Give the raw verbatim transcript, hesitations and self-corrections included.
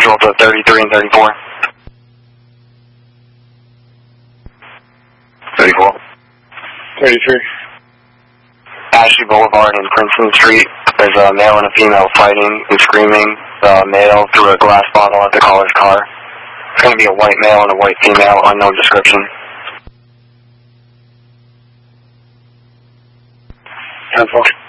visual to thirty-three and thirty-four. thirty-four. thirty-three. Ashley Boulevard and Princeton Street. There's a male and a female fighting and screaming. The male threw a glass bottle at the caller's car. It's going to be a white male and a white female, unknown description. ten four.